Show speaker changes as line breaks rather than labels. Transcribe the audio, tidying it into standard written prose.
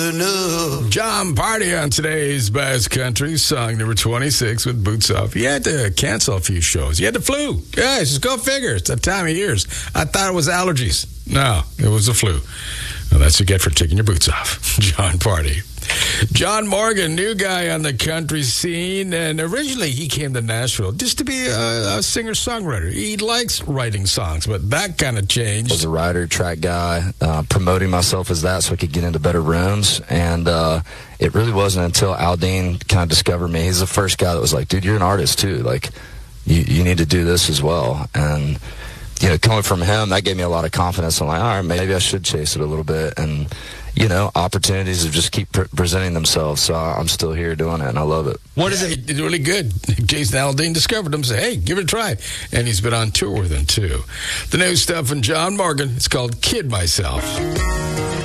John Party on today's Best Country song number 26 with Boots Off. He had to cancel a few shows. He had the flu. Yeah, just go figure. It's that time of years. I thought it was allergies. No, it was the flu. Well, that's what you get for taking your boots off. John Party. John Morgan, new guy on the country scene, and originally he came to Nashville just to be a singer-songwriter. He likes writing songs, but that kind of changed.
I was a writer, track guy, promoting myself as that so I could get into better rooms, and it really wasn't until Aldine kind of discovered me. He's the first guy that was like, dude, you're an artist too. Like, you need to do this as well. And, you know, coming from him, that gave me a lot of confidence. I'm like, all right, maybe I should chase it a little bit. And, you know, opportunities have just keep presenting themselves, so I'm still here doing it, and I love it.
What is it? He did really good. Jason Aldean discovered him, said, hey, give it a try. And he's been on tour with him, too. The new stuff from John Morgan, it's called Kid Myself.